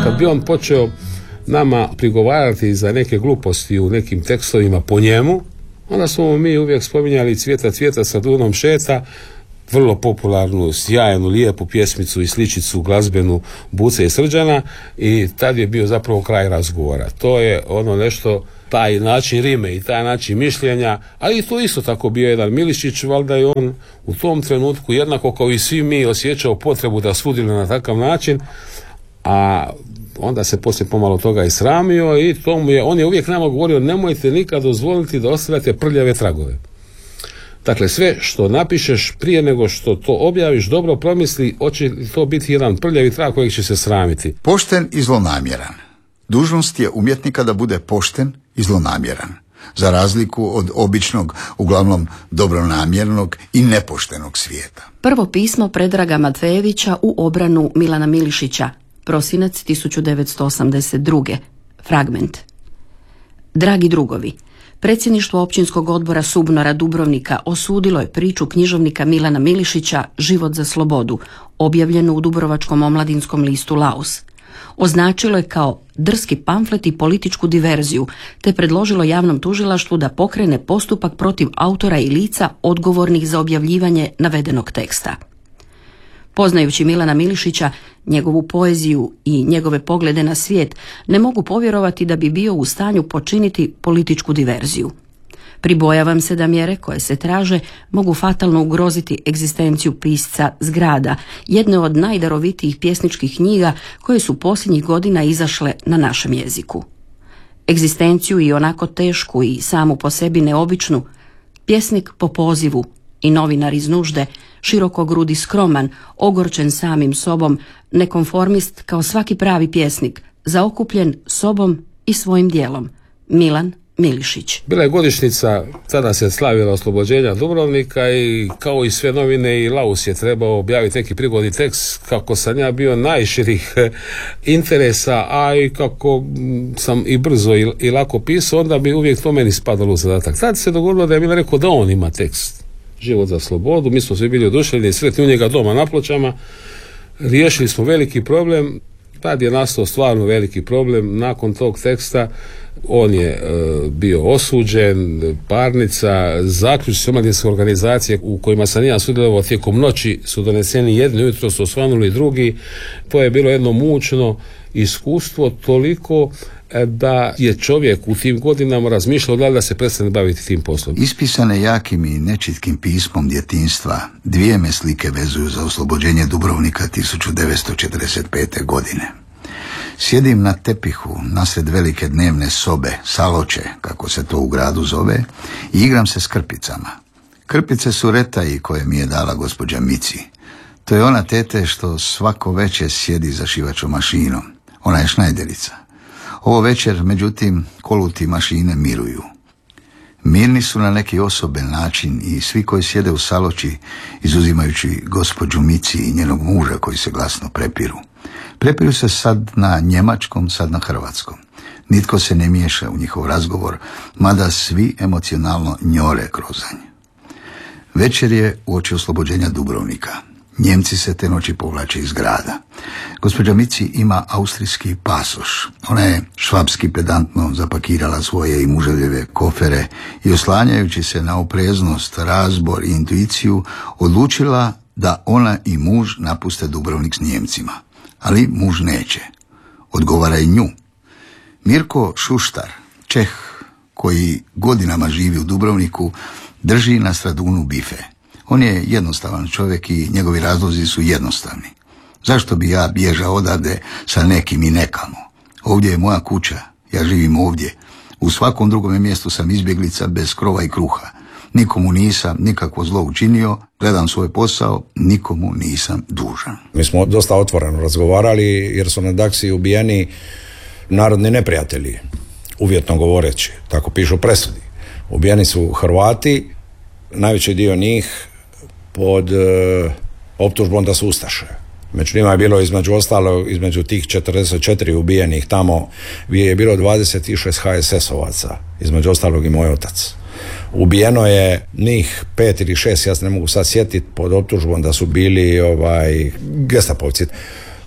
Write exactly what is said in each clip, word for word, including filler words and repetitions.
Kad bi on počeo nama prigovarati za neke gluposti u nekim tekstovima po njemu, onda smo mi uvijek spominjali Cvijeta, cvijeta sa Dunom šeta, vrlo popularnu, sjajnu, lijepu pjesmicu i sličicu glazbenu Buce i Srđana, i tad je bio zapravo kraj razgovora. To je ono nešto, taj način rime i taj način mišljenja, ali to isto tako bio jedan Milišić, valjda je on u tom trenutku jednako kao i svi mi osjećao potrebu da sudjeluje na takav način, a onda se poslije pomalo toga i sramio i to mu je, on je uvijek nama govorio: nemojte nikad dozvoliti da ostavljate prljave tragove. Dakle, sve što napišeš prije nego što to objaviš, dobro promisli, hoće li to biti jedan prljavi trag kojeg će se sramiti. Pošten i zlonamjeran. Dužnost je umjetnika da bude pošten i zlonamjeran, za razliku od običnog, uglavnom dobronamjernog i nepoštenog svijeta. Prvo pismo Predraga Matvejevića u obranu Milana Milišića, prosinac tisuću devetsto osamdeset druge. Fragment. Dragi drugovi, predsjedništvo općinskog odbora Subnora Dubrovnika osudilo je priču književnika Milana Milišića Život za slobodu, objavljenu u dubrovačkom omladinskom listu Laus. Označilo je kao drski pamflet i političku diverziju, te predložilo javnom tužilaštvu da pokrene postupak protiv autora i lica odgovornih za objavljivanje navedenog teksta. Poznajući Milana Milišića, njegovu poeziju i njegove poglede na svijet, ne mogu povjerovati da bi bio u stanju počiniti političku diverziju. Pribojavam se da mjere koje se traže mogu fatalno ugroziti egzistenciju pisca Zgrada, jedne od najdarovitijih pjesničkih knjiga koje su posljednjih godina izašle na našem jeziku. Egzistenciju i onako tešku i samu po sebi neobičnu, pjesnik po pozivu i novinar iz nužde, širokogrudi skroman, ogorčen samim sobom, nekonformist kao svaki pravi pjesnik, zaokupljen sobom i svojim dijelom. Milan Milišić. Bila je godišnjica, tada se slavila oslobođenja Dubrovnika i kao i sve novine i Laus je trebao objaviti neki prigodni tekst. Kako sam ja bio najširih interesa, a i kako sam i brzo i, i lako pisao, onda bi uvijek to meni spadalo u zadatak. Tad se dogodilo da je Milan rekao da on ima tekst Život za slobodu, mi smo svi bili oduševljeni i sretni u njega doma na Pločama, riješili smo veliki problem. Tad je nastao stvarno veliki problem. Nakon tog teksta on je e, bio osuđen, parnica, zaključci omladinske organizacije u kojima sam ja sudjelovao tijekom noći su doneseni, jedni ujutro su osvanuli drugi. To je bilo jedno mučno iskustvo, toliko da je čovjek u tim godinama razmišljao da li da se prestane baviti tim poslom. Ispisane jakim i nečitkim pismom djetinjstva, dvije me slike vezuju za oslobođenje Dubrovnika tisuću devetsto četrdeset pete. godine. Sjedim na tepihu nasred velike dnevne sobe, saloče, kako se to u gradu zove, i igram se s krpicama. Krpice su retaji koje mi je dala gospođa Mici. To je ona tete što svako večer sjedi za šivačom mašinom. Ona je šnajderica. Ovo večer, međutim, koluti mašine miruju. Mirni su na neki osoben način i svi koji sjede u saloči, izuzimajući gospođu Mici i njenog muža koji se glasno prepiru. Prepiru se sad na njemačkom, sad na hrvatskom. Nitko se ne miješa u njihov razgovor, mada svi emocionalno njore krozanj. Večer je uoči oslobođenja Dubrovnika. Njemci se te noći povlače iz grada. Gospođa Mici ima austrijski pasoš. Ona je švapski pedantno zapakirala svoje i muževljeve kofere i oslanjajući se na opreznost, razbor i intuiciju odlučila da ona i muž napuste Dubrovnik s Njemcima. Ali muž neće. Odgovara i nju. Mirko Šuštar, Čeh, koji godinama živi u Dubrovniku, drži na Stradunu bife. On je jednostavan čovjek i njegovi razlozi su jednostavni. Zašto bi ja bježao odavde sa nekim i nekamo? Ovdje je moja kuća, ja živim ovdje. U svakom drugom mjestu sam izbjeglica bez krova i kruha. Nikomu nisam nikakvo zlo učinio, gledam svoj posao, nikomu nisam dužan. Mi smo dosta otvoreno razgovarali jer su na Daksi ubijeni narodni neprijatelji, uvjetno govoreći, tako pišu presudi. Ubijeni su Hrvati, najveći dio njih pod e, optužbom da su ustaše. Među njima je bilo između ostalo, između tih četrdeset četiri ubijenih tamo je bilo dvadeset šest ha es es ovaca, između ostalog i moj otac. Ubijeno je njih pet ili šest, ja se ne mogu sad sjetiti, pod optužbom da su bili ovaj, gestapovci.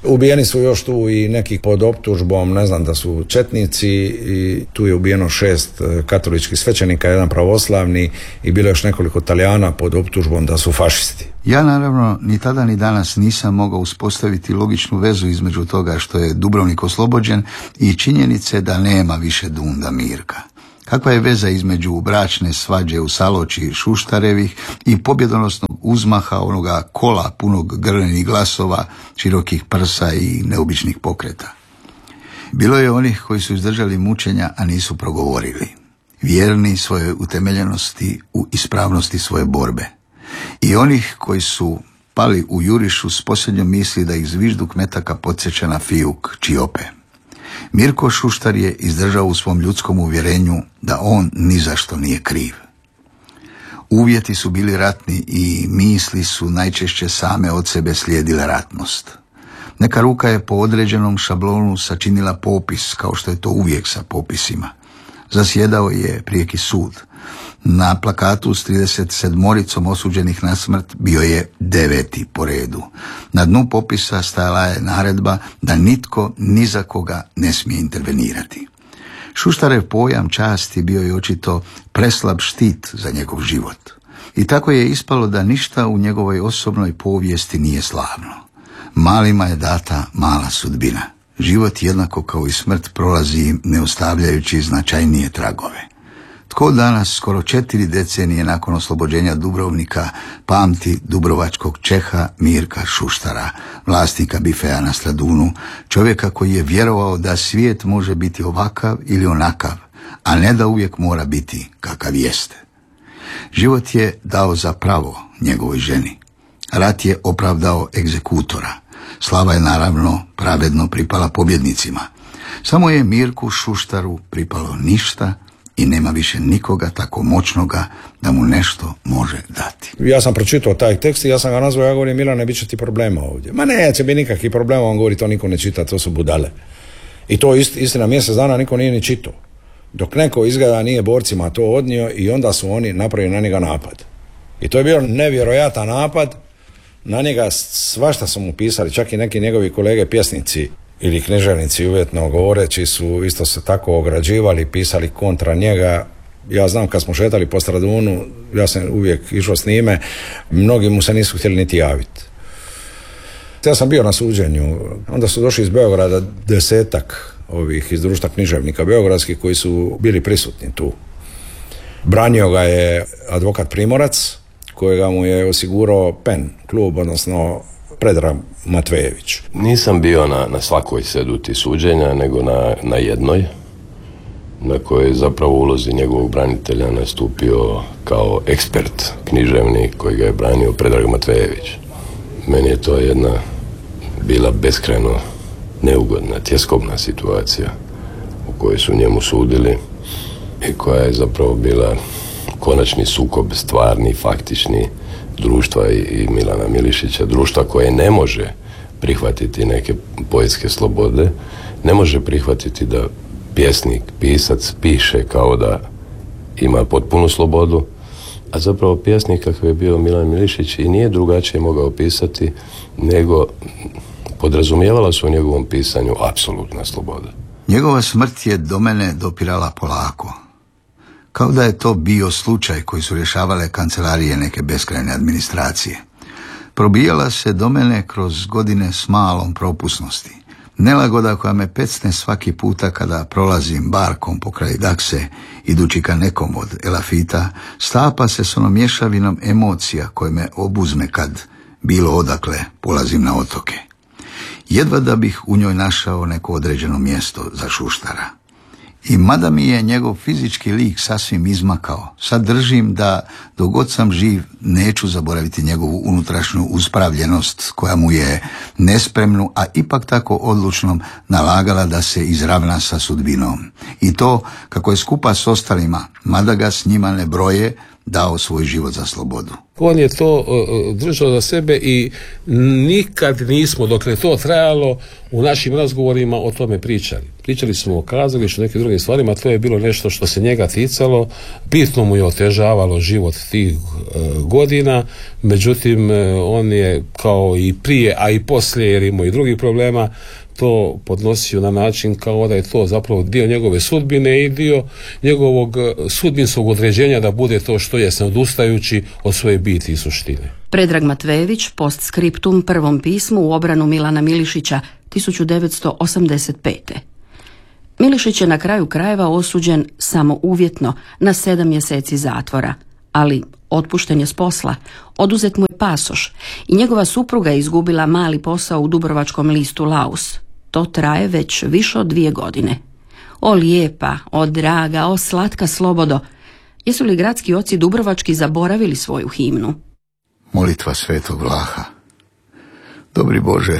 Ubijeni su još tu i neki pod optužbom, ne znam da su četnici, i tu je ubijeno šest katoličkih svećenika, jedan pravoslavni i bilo još nekoliko Talijana pod optužbom da su fašisti. Ja naravno ni tada ni danas nisam mogao uspostaviti logičnu vezu između toga što je Dubrovnik oslobođen i činjenice da nema više Dunda Mirka. Kakva je veza između bračne svađe u Saloči Šuštarevih i pobjedonosnog uzmaha onoga kola punog grlenih glasova, širokih prsa i neobičnih pokreta? Bilo je onih koji su izdržali mučenja, a nisu progovorili, vjerni svoje utemeljenosti u ispravnosti svoje borbe. I onih koji su pali u jurišu s posljednjom misli da ih zvižduk metaka podsjeća na fijuk Čiope. Mirko Šuštar je izdržao u svom ljudskom uvjerenju da on ni za što nije kriv. Uvjeti su bili ratni i misli su najčešće same od sebe slijedile ratnost. Neka ruka je po određenom šablonu sačinila popis, kao što je to uvijek sa popisima. Zasjedao je prijeki sud. Na plakatu s trideset sedmoricom osuđenih na smrt bio je deveti po redu. Na dnu popisa stajala je naredba da nitko ni za koga ne smije intervenirati. Šuštarev pojam časti bio je očito preslab štit za njegov život. I tako je ispalo da ništa u njegovoj osobnoj povijesti nije slavno. Malima je data mala sudbina. Život jednako kao i smrt prolazi ne ostavljajući značajnije tragove. Tko danas, skoro četiri decenije nakon oslobođenja Dubrovnika, pamti dubrovačkog Čeha Mirka Šuštara, vlasnika bifeja na Stradunu, čovjeka koji je vjerovao da svijet može biti ovakav ili onakav, a ne da uvijek mora biti kakav jeste. Život je dao za pravo njegovoj ženi. Rat je opravdao egzekutora. Slava je naravno pravedno pripala pobjednicima. Samo je Mirku Šuštaru pripalo ništa i nema više nikoga tako moćnoga da mu nešto može dati. Ja sam pročitao taj tekst i ja sam ga nazvao, ja govorim, Milane, bit će ti problema ovdje. Ma neće biti nikakvih problema, on govori, to niko ne čita, to su budale. I to ist, istina, mjesec dana niko nije ni čitao. Dok neko izgleda nije borcima to odnio i onda su oni napravili na njega napad. I to je bio nevjerojatan napad. Na njega svašta su mu pisali, čak i neki njegovi kolege pjesnici ili književnici, uvjetno govoreći, su isto se tako ograđivali, pisali kontra njega. Ja znam, kad smo šetali po Stradunu, ja sam uvijek išao s njime, mnogi mu se nisu htjeli niti javiti. Ja sam bio na suđenju, onda su došli iz Beograda desetak ovih iz društva književnika beogradskih koji su bili prisutni tu. Branio ga je advokat Primorac, kojega mu je osigurao Pen klub, odnosno Predrag Matvejević. Nisam bio na, na svakoj seduti suđenja, nego na, na jednoj, na kojoj je zapravo u ulozi njegovog branitelja nastupio kao ekspert književnik koji ga je branio Predrag Matvejević. Meni je to jedna bila beskrajno neugodna, tjeskobna situacija u kojoj su njemu sudili i koja je zapravo bila konačni sukob, stvarni, faktični, društva i Milana Milišića, društva koje ne može prihvatiti neke poetske slobode, ne može prihvatiti da pjesnik, pisac piše kao da ima potpunu slobodu, a zapravo pjesnik kakav je bio Milan Milišić i nije drugačije mogao pisati, nego podrazumijevala su u njegovom pisanju apsolutna sloboda. Njegova smrt je do mene dopirala polako. Kao da je to bio slučaj koji su rješavale kancelarije neke beskrajne administracije. Probijala se do mene kroz godine s malom propusnosti. Nelagoda koja me pecne svaki puta kada prolazim barkom pokraj Dakse, idući ka nekom od Elafita, stapa se s onom mješavinom emocija koje me obuzme kad, bilo odakle, polazim na otoke. Jedva da bih u njoj našao neko određeno mjesto za Šuštara. I mada mi je njegov fizički lik sasvim izmakao, sad držim da dok god sam živ neću zaboraviti njegovu unutrašnju uspravljenost koja mu je nespremnu, a ipak tako odlučnom nalagala da se izravna sa sudbinom. I to kako je skupa s ostalima, mada ga s njima ne broje, dao svoj život za slobodu. On je to uh, držao za sebe i nikad nismo, dok je to trajalo, u našim razgovorima o tome pričali. Pričali smo o kazalištu, nekim drugim stvarima, to je bilo nešto što se njega ticalo, bitno mu je otežavalo život tih uh, godina, međutim uh, on je kao i prije, a i poslije, jer imao i drugih problema, to podnosio na način kao da je to zapravo dio njegove sudbine i dio njegovog sudbinskog određenja da bude to što je, odustajući od svoje biti i suštine. Predrag Matvejević post scriptum prvom pismu u obranu Milana Milišića tisuću devetsto osamdeset pete. Milišić je na kraju krajeva osuđen samo uvjetno na sedam mjeseci zatvora, ali otpušten je s posla, oduzet mu je pasoš i njegova supruga je izgubila mali posao u dubrovačkom listu Laus. To traje već više od dvije godine. O lijepa, o draga, o slatka slobodo, jesu li gradski oci dubrovački zaboravili svoju himnu? Molitva Svetog Vlaha. Dobri Bože,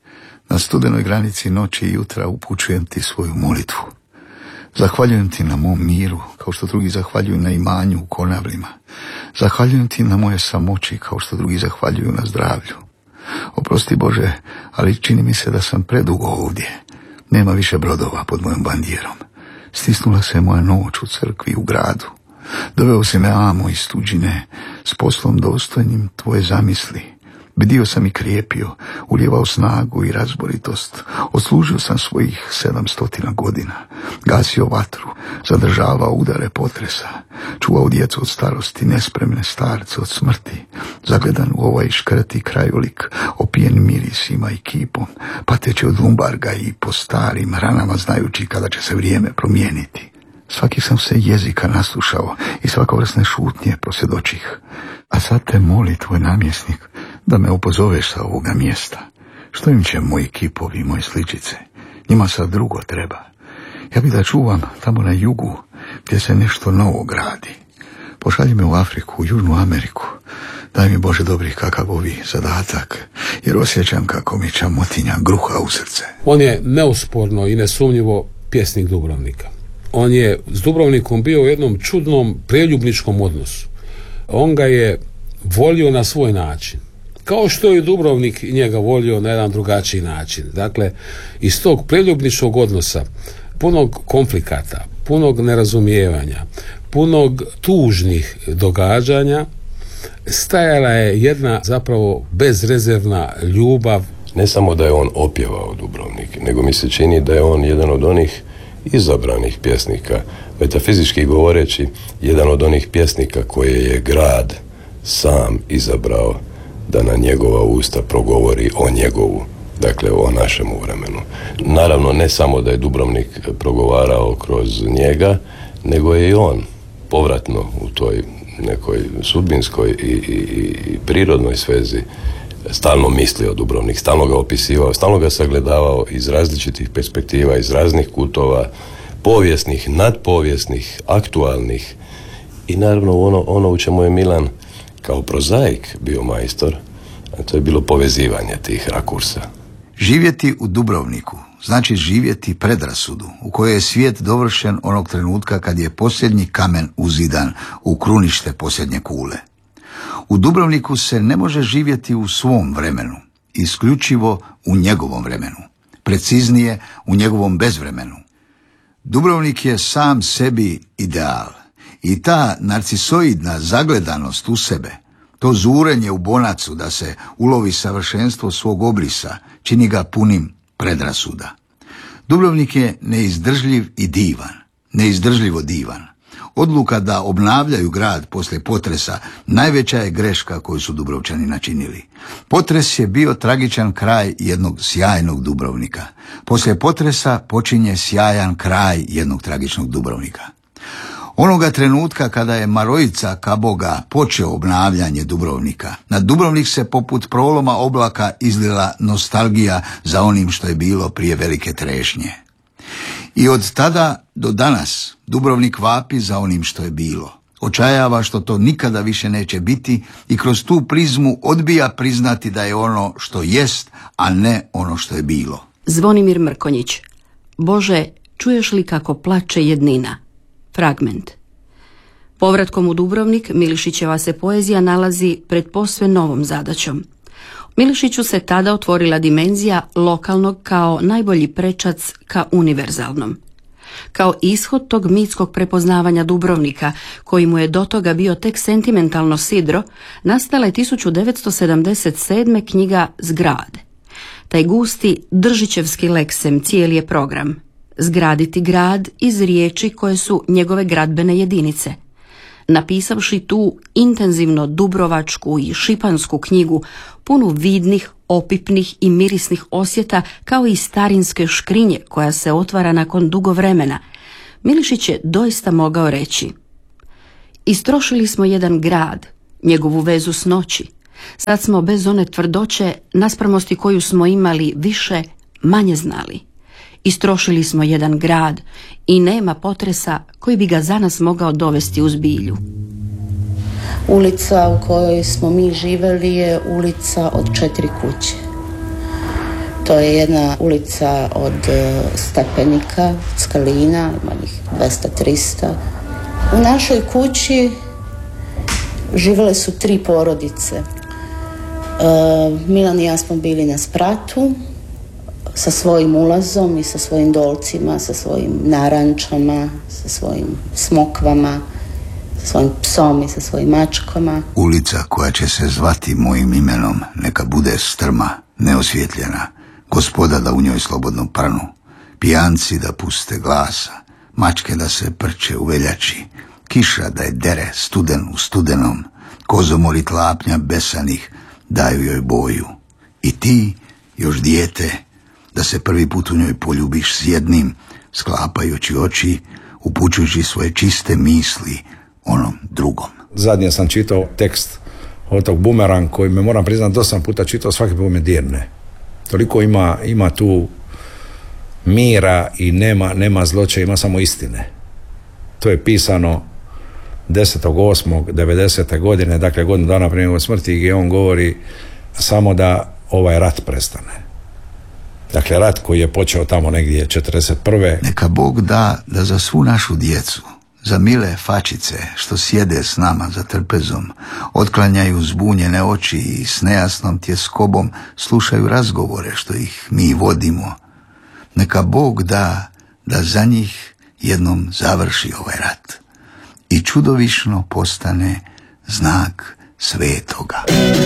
na studenoj granici noći i jutra upućujem ti svoju molitvu. Zahvaljujem ti na mom miru, kao što drugi zahvaljuju na imanju u Konavlima. Zahvaljujem ti na moje samoći, kao što drugi zahvaljuju na zdravlju. Oprosti Bože, ali čini mi se da sam predugo ovdje. Nema više brodova pod mojom bandijerom. Stisnula se moja noć u crkvi u gradu. Doveo se me amo iz tuđine, s poslom dostojnim tvoje zamisli. Bdio sam i krijepio, ulijevao snagu i razboritost. Odslužio sam svojih sedamstotina godina. Gasio vatru, zadržavao udare potresa. Čuvao djecu od starosti, nespremne starce od smrti. Zagledan u ovaj škrti krajolik, opijen mirisima i kipom, pateći od lumbarga i po starim ranama, znajući kada će se vrijeme promijeniti. Svaki sam se jezika naslušao i svakovrsne šutnje prosvjedočih. A sad te moli tvoj namjesnik da me upozoveš sa ovoga mjesta. Što im će moji kipovi i moje sličice? Njima sad drugo treba. Ja bi da čuvam tamo na jugu gdje se nešto novo gradi. Pošalji me u Afriku, u Južnu Ameriku. Daj mi Bože dobri kakav ovi zadatak, jer osjećam kako mi čamotinja gruha u srce. On je neusporno i nesumnjivo pjesnik Dubrovnika. On je s Dubrovnikom bio u jednom čudnom preljubničkom odnosu. On ga je volio na svoj način, kao što je Dubrovnik njega volio na jedan drugačiji način. Dakle, iz tog preljubničkog odnosa, punog konflikata, punog nerazumijevanja, punog tužnih događanja, stajala je jedna zapravo bezrezervna ljubav. Ne samo da je on opjevao Dubrovnik, nego mi se čini da je on jedan od onih izabranih pjesnika, metafizički govoreći, jedan od onih pjesnika koje je grad sam izabrao da na njegova usta progovori o njegovu, dakle o našemu vremenu. Naravno, ne samo da je Dubrovnik progovarao kroz njega, nego je i on povratno u toj nekoj sudbinskoj i, i, i prirodnoj svezi stalno mislio Dubrovnik, stalno ga opisivao, stalno ga sagledavao iz različitih perspektiva, iz raznih kutova, povijesnih, nadpovijesnih, aktualnih i naravno ono, ono u čemu je Milan kao prozaik bio majstor, a to je bilo povezivanje tih rakursa. Živjeti u Dubrovniku znači živjeti predrasudu u kojoj je svijet dovršen onog trenutka kad je posljednji kamen uzidan u krunište posljednje kule. U Dubrovniku se ne može živjeti u svom vremenu, isključivo u njegovom vremenu, preciznije u njegovom bezvremenu. Dubrovnik je sam sebi ideal i ta narcisoidna zagledanost u sebe, to zurenje u bonacu da se ulovi savršenstvo svog obrisa, čini ga punim predrasuda. Dubrovnik je neizdržljiv i divan, neizdržljivo divan. Odluka da obnavljaju grad poslije potresa najveća je greška koju su Dubrovčani načinili. Potres je bio tragičan kraj jednog sjajnog Dubrovnika. Poslije potresa počinje sjajan kraj jednog tragičnog Dubrovnika. Onoga trenutka kada je Marojica Kaboga počeo obnavljanje Dubrovnika, na Dubrovnik se poput proloma oblaka izlila nostalgija za onim što je bilo prije velike trešnje. I od tada do danas Dubrovnik vapi za onim što je bilo. Očajava što to nikada više neće biti i kroz tu prizmu odbija priznati da je ono što jest, a ne ono što je bilo. Zvonimir Mrkonjić. Bože, čuješ li kako plače jednina? Fragment. Povratkom u Dubrovnik, Milišićeva se poezija nalazi pred posve novom zadaćom. Milišiću se tada otvorila dimenzija lokalnog kao najbolji prečac ka univerzalnom. Kao ishod tog mitskog prepoznavanja Dubrovnika, koji mu je do toga bio tek sentimentalno sidro, nastala je tisuću devetsto sedamdeset sedme knjiga Zgrade. Taj gusti Držićevski leksem cijeli je program. Zgraditi grad iz riječi koje su njegove gradbene jedinice. Napisavši tu intenzivno dubrovačku i šipansku knjigu, punu vidnih, opipnih i mirisnih osjeta, kao i starinske škrinje koja se otvara nakon dugo vremena, Milišić je doista mogao reći: istrošili smo jedan grad, njegovu vezu s noći. Sad smo bez one tvrdoće, naspramosti koju smo imali više, manje znali. Istrošili smo jedan grad i nema potresa koji bi ga za nas mogao dovesti u zbilju. Ulica u kojoj smo mi živjeli je ulica od četiri kuće. To je jedna ulica od stepenika, skalina, ima ih dvesta trista. U našoj kući živjele su tri porodice. Milan i ja smo bili na spratu, sa svojim ulazom i sa svojim dolcima, sa svojim narančama, sa svojim smokvama, sa svojim psom i sa svojim mačkama. Ulica koja će se zvati mojim imenom, neka bude strma, neosvjetljena, gospoda da u njoj slobodno pranu, pijanci da puste glasa, mačke da se prče u veljači, kiša da je dere studen u studenom, kozomori tlapnja besanih daju joj boju. I ti, još dijete, da se prvi put u njoj poljubiš s jednim, sklapajući oči, upućujući svoje čiste misli onom drugom. Zadnje sam čitao tekst od tog Bumerang, koji me, moram priznati, dosta puta čitao, svaki put me dirne. Toliko ima, ima tu mira i nema, nema zloće, ima samo istine. To je pisano desetog osmog devedesete godine, dakle godinu dana prije njegove smrti, gdje on govori samo da ovaj rat prestane. Dakle, rat koji je počeo tamo negdje četrdeset prve. Neka Bog da da za svu našu djecu, za mile fačice što sjede s nama za trpezom, otklanjaju zbunjene oči i s nejasnom tjeskobom slušaju razgovore što ih mi vodimo. Neka Bog da da za njih jednom završi ovaj rat i čudovišno postane znak svetoga.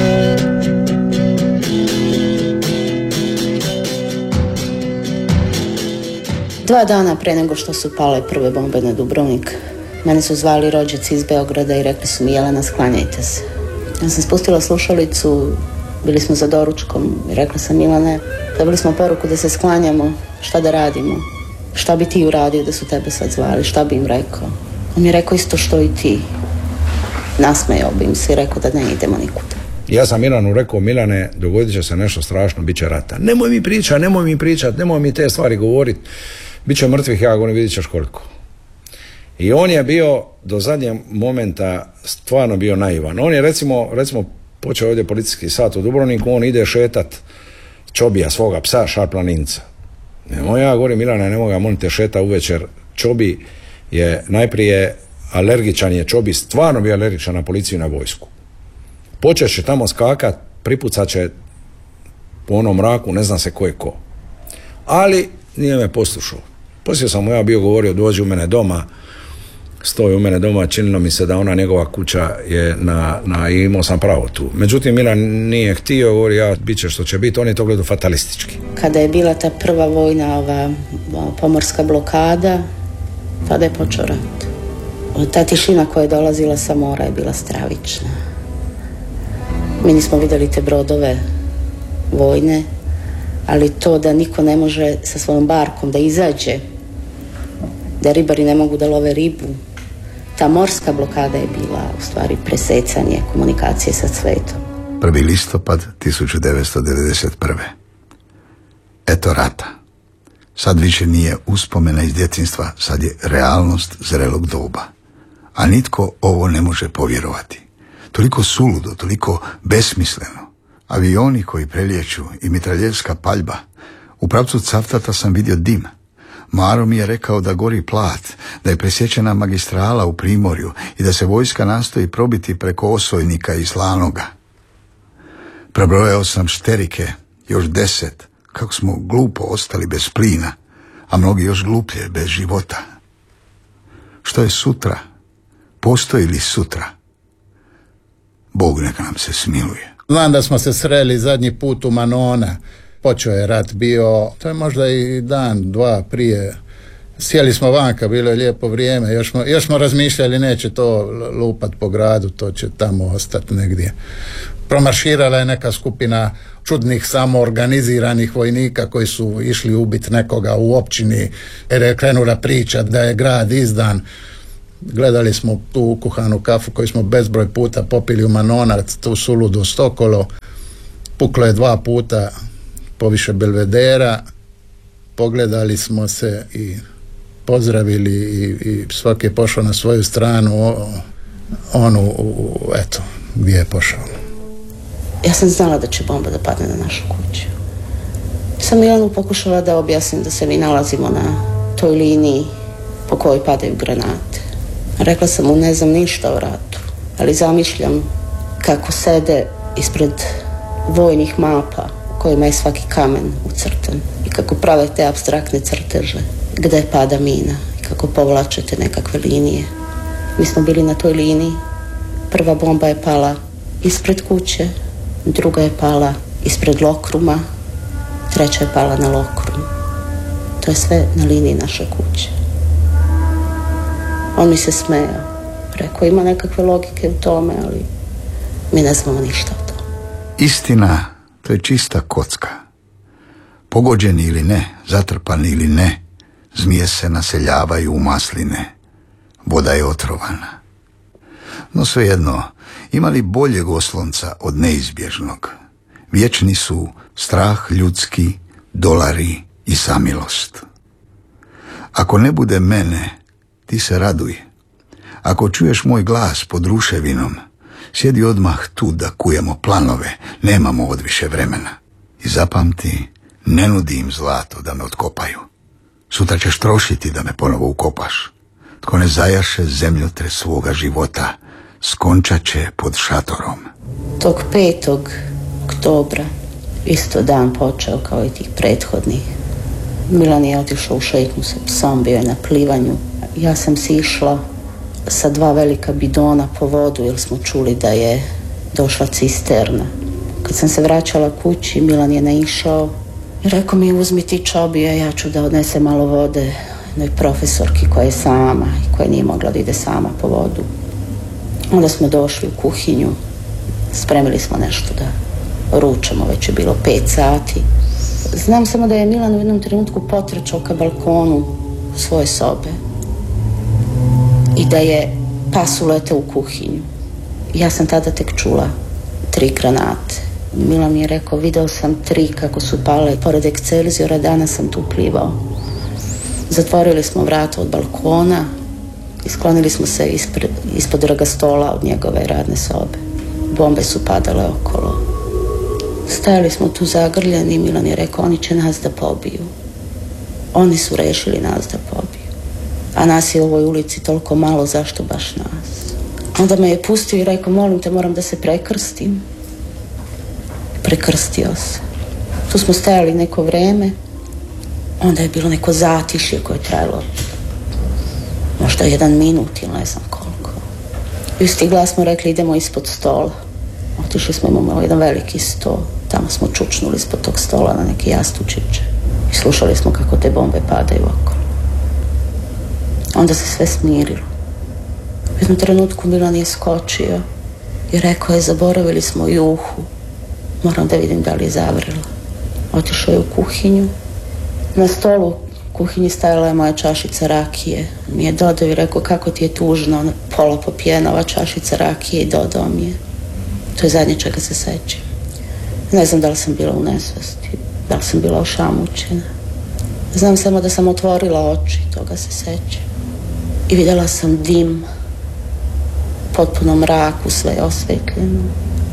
Dva dana pre nego što su pale prve bombe na Dubrovnik, mene su zvali rođaci iz Beograda i rekli su mi: Jelena, sklanjajte se. Ja sam spustila slušalicu, bili smo za doručkom i rekla sam: Milane, dobili smo poruku da se sklanjamo, šta da radimo? Šta bi ti uradio da su tebe sad zvali? Šta bi im rekao? On mi je rekao isto što i ti. Nasmejao bi im se i rekao da ne idemo nikuda. Ja sam Milanu rekao: Milane, dogodit će se nešto strašno, bit će rata. Nemoj mi pričat, nemoj mi pričat, nemoj mi te stvari govoriti. Biće mrtvih, ja govorim, vidit ćeš koliko. I on je bio do zadnjeg momenta stvarno bio naivan. On je recimo, recimo počeo ovdje policijski sat u Dubrovniku, on ide šetat Čobija, svoga psa, šarplaninca. Nemoj, ja govorim: Milane, nemoj ga, molim te, šeta uvečer. Čobi je najprije alergičan, je Čobi stvarno bio alergičan na policiju i na vojsku. Počet će tamo skakat, pripucat će po onom mraku, ne zna se ko je ko. Ali nije me poslušao. Poslije sam mu ja bio govorio: dođi u mene doma, stoji u mene doma, činilo mi se da ona njegova kuća je na, na i imao sam pravo tu. Međutim, Milan nije htio, govori: ja, bit će što će biti. On je to gledao fatalistički. Kada je bila ta prva vojna, ova pomorska blokada, tada je počeo rat. Ta tišina koja je dolazila sa mora je bila stravična. Mi nismo vidjeli te brodove vojne, ali to da niko ne može sa svojom barkom da izađe, da ribari ne mogu da love ribu, ta morska blokada je bila u stvari presecanje komunikacije sa svetom. prvi listopad tisuću devetsto devedeset prve. Eto rata. Sad više nije uspomena iz djetinjstva, sad je realnost zrelog doba. A nitko ovo ne može povjerovati. Toliko suludo, toliko besmisleno. Avioni koji prelijeću i mitraljevska paljba. U pravcu Cavtata sam vidio dim. Maro mi je rekao da gori Plat, da je presječena magistrala u Primorju i da se vojska nastoji probiti preko Osojnika i Slanoga. Prebrojao sam šterike, još deset, kako smo glupo ostali bez plina, a mnogi još gluplje bez života. Što je sutra? Postoji li sutra? Bog neka nam se smiluje. Znam da smo se sreli zadnji put u Manona. Počeo je rat bio, to je možda i dan, dva prije. Sjeli smo vanka, bilo je lijepo vrijeme. Još smo, još smo razmišljali, neće to lupat po gradu, to će tamo ostati negdje. Promarširala je neka skupina čudnih samoorganiziranih vojnika koji su išli ubiti nekoga u općini, jer je krenula priča da je grad izdan. Gledali smo tu ukuhanu kafu koju smo bezbroj puta popili u Manonac, tu suludu stokolo. Puklo je dva puta poviše Belvedera. Pogledali smo se i pozdravili i, i svaki je pošao na svoju stranu, onu, u, eto, gdje je pošao. Ja sam znala da će bomba da padne na našu kuću. Sam Milanu pokušala da objasnim da se mi nalazimo na toj liniji po kojoj padaju granate. Rekla sam mu, ne znam ništa o ratu, ali zamišljam kako sede ispred vojnih mapa u kojima je svaki kamen ucrtan i kako prave te apstraktne crteže gde pada mina i kako povlačete nekakve linije. Mi smo bili na toj liniji. Prva bomba je pala ispred kuće, druga je pala ispred Lokruma, treća je pala na Lokrum. To je sve na liniji naše kuće. On mi se smejao. Rekao, ima nekakve logike u tome, ali mi ne znamo ništa o tome. Istina, to je čista kocka. Pogođeni ili ne, zatrpani ili ne, zmije se naseljavaju u masline. Voda je otrovana. No svejedno, ima li boljeg oslonca od neizbježnog? Vječni su strah ljudski, dolari i samilost. Ako ne bude mene, ti se raduj. Ako čuješ moj glas pod ruševinom, sjedi odmah tu da kujemo planove, nemamo odviše vremena. I zapamti, ne nudim zlato da me otkopaju. Sutra ćeš trošiti da me ponovo ukopaš. Tko ne zajaše zemljotres svoga života, skončat će pod šatorom. Tog petog oktobra, isto dan počeo kao i tih prethodnih. Milan je otišao u šetnju sa psom, bio je na plivanju. Ja sam si išla sa dva velika bidona po vodu jer smo čuli da je došla cisterna. Kad sam se vraćala kući, Milan je naišao i rekao mi, uzmi ti čobije, ja ću da odnese malo vode jednoj profesorki koja je sama i koja nije mogla da ide sama po vodu. Onda smo došli u kuhinju, spremili smo nešto da ručamo, već je bilo pet sati. Znam samo da je Milan u jednom trenutku potrčao ka balkonu svoje sobe i da je pas uleteo u kuhinju. Ja sam tada tek čula tri granate. Milan mi je rekao, video sam tri kako su pale pored Excelsiora, danas sam tu plivao. Zatvorili smo vrata od balkona i sklonili smo se ispred, ispod ragastola od njegove radne sobe. Bombe su padale okolo. Stajali smo tu zagrljeni i Milan je rekao, oni će nas da pobiju. Oni su rešili nas da pobiju. A nas je u ovoj ulici toliko malo, zašto baš nas? Onda me je pustio i rekao, molim te, moram da se prekrstim. Prekrstio se. Tu smo stajali neko vreme. Onda je bilo neko zatišje koje je trajalo možda jedan minut ili ne znam koliko. I uz ti glas smo rekli, idemo ispod stola. Otišli smo, imamo jedan veliki sto. Tamo smo čučnuli ispod tog stola na neke jastučiće. I slušali smo kako te bombe padaju okolo. Onda se sve smirilo. U jednom trenutku Milan je skočio i rekao je, zaboravili smo juhu. Moram da vidim da li je zavrela. Otišao je u kuhinju. Na stolu u kuhinji stajala je moja čašica rakije. Mi je dodao i rekao, kako ti je tužno, ona pola popijena ova čašica rakije, i dodao mi je. To je zadnje čega se sećam. Ne znam da li sam bila u nesvesti, da li sam bila ošamućena. Znam samo da sam otvorila oči, toga se sećam. I vidjela sam dim, potpuno mraku, sve je osvetljeno.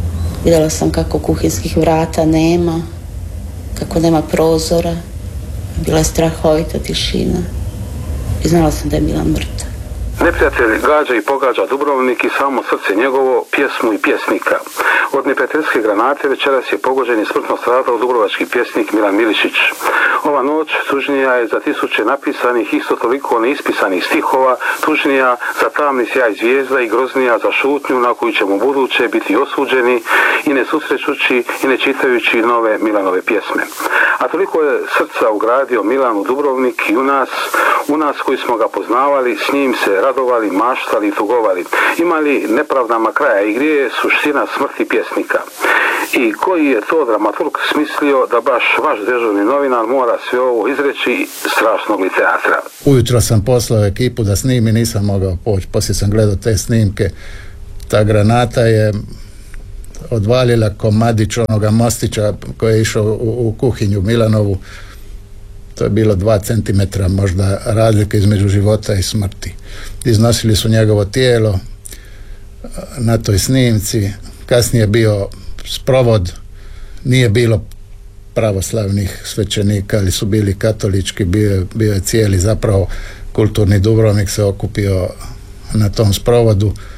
Vidjela sam kako kuhinskih vrata nema, kako nema prozora. Bila je strahovita tišina i znala sam da je Milan mrtav. Neprijatelj gađa i pogađa Dubrovnik i samo srce njegovo, pjesmu i pjesnika. Od neprijateljske granate večeras je pogođen i smrtno stradao dubrovački pjesnik Milan Milišić. Ova noć tužnija je za tisuće napisanih, isto toliko neispisanih stihova, tužnija za tamni sjaj zvijezda i groznija za šutnju na koju ćemo buduće biti osuđeni i ne susrećući i ne čitajući nove Milanove pjesme. A toliko je srca ugradio Milan u Dubrovnik i u nas, u nas koji smo ga poznavali, s njim se radovali, maštali i tugovali. Imali nepravdama kraja i gdje je suština smrti pjesnika? I koji je to dramaturg smislio da baš vaš dežurni novinar mora sve ovo izreći strašnog li teatra? Ujutro sam poslao ekipu da snimi, nisam mogao poći. Poslije sam gledao te snimke. Ta granata je odvalila komadić onoga mostića koji je išao u, u kuhinju Milanovu. To je bilo dva centimetra možda razlike između života i smrti. Iznosili su njegovo tijelo na toj snimci. Kasnije je bio sprovod, nije bilo pravoslavnih svećenika, ali su bili katolički, bio, bio je cijeli zapravo kulturni Dubrovnik se okupio na tom sprovodu.